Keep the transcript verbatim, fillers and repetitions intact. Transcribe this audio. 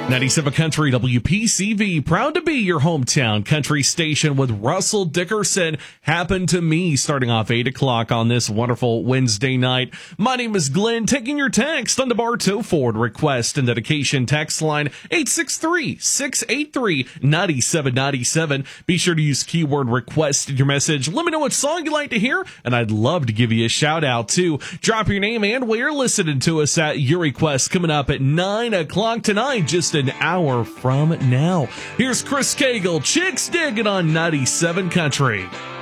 ninety-seven Country W P C V, proud to be your hometown country station with Russell Dickerson. Happened to me starting off eight o'clock on this wonderful Wednesday night. My name is Glenn, taking your text on the Bartow Ford request and dedication text line eight six three, six eight three, nine seven nine seven. Be sure to use keyword request in your message. Let me know what song you'd like to hear, and I'd love to give you a shout out too. Drop your name and where you're listening to us at. Your request coming up at nine o'clock tonight, just an hour from now. Here's Chris Cagle, Chicks Digging on ninety-seven Country.